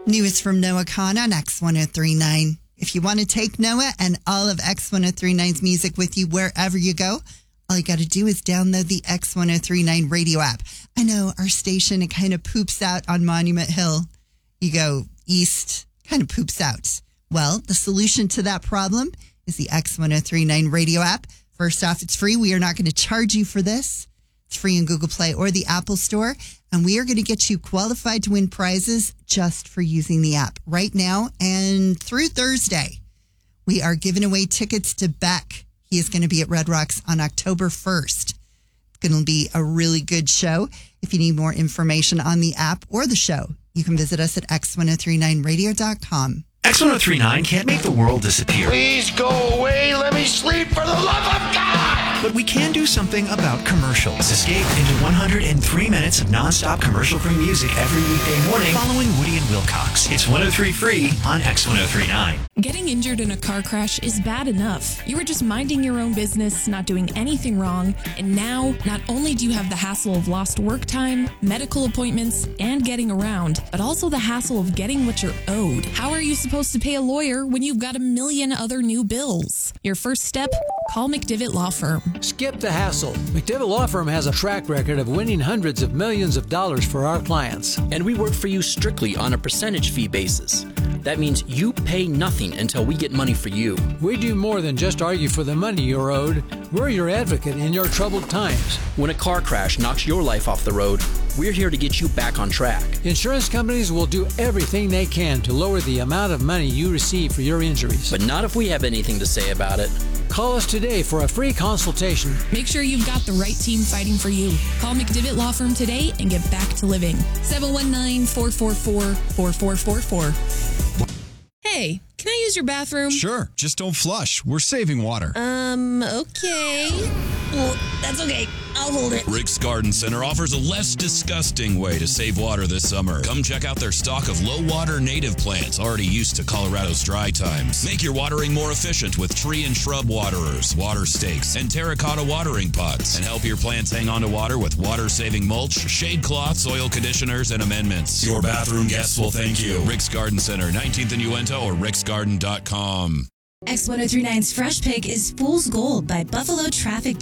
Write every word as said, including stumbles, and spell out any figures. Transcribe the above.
Newest from Noah Khan on X ten thirty-nine. If you want to take Noah and all of X ten thirty-nine's music with you wherever you go, all you got to do is download the X ten thirty-nine radio app. I know our station, it kind of poops out on Monument Hill. You go east, kind of poops out. Well, the solution to that problem is the X ten thirty-nine radio app. First off, it's free. We are not going to charge you for this. It's free in Google Play or the Apple Store. And we are going to get you qualified to win prizes just for using the app right now and through Thursday. We are giving away tickets to Beck. He is going to be at Red Rocks on October first. It's going to be a really good show. If you need more information on the app or the show, you can visit us at x ten thirty-nine radio dot com. X ten thirty-nine can't make the world disappear. Please go away. Let me sleep for the love of God. But we can do something about commercials. Escape into one hundred three minutes of nonstop commercial-free music every weekday morning following Woody and Wilcox. It's one oh three free on X ten thirty-nine. Getting injured in a car crash is bad enough. You were just minding your own business, not doing anything wrong, and now not only do you have the hassle of lost work time, medical appointments, and getting around, but also the hassle of getting what you're owed. How are you supposed to pay a lawyer when you've got a million other new bills? Your first step? Call McDivitt Law Firm. Skip the hassle. McDivitt Law Firm has a track record of winning hundreds of millions of dollars for our clients. And we work for you strictly on a percentage fee basis. That means you pay nothing until we get money for you. We do more than just argue for the money you're owed. We're your advocate in your troubled times. When a car crash knocks your life off the road, we're here to get you back on track. Insurance companies will do everything they can to lower the amount of money you receive for your injuries. But not if we have anything to say about it. Call us today for a free consultation. Make sure you've got the right team fighting for you. Call McDivitt Law Firm today and get back to living. seven one nine, four four four, four four four four. Hey, can I use your bathroom? Sure, just don't flush. We're saving water. Um, okay. Well, that's okay. I'll hold it. Rick's Garden Center offers a less disgusting way to save water this summer. Come check out their stock of low-water native plants already used to Colorado's dry times. Make your watering more efficient with tree and shrub waterers, water stakes, and terracotta watering pots. And help your plants hang on to water with water-saving mulch, shade cloths, soil conditioners, and amendments. Your bathroom guests will thank you. Rick's Garden Center, nineteenth and Uinta, or ricks garden dot com. X ten thirty-nine's Fresh Pick is Fool's Gold by Buffalo Traffic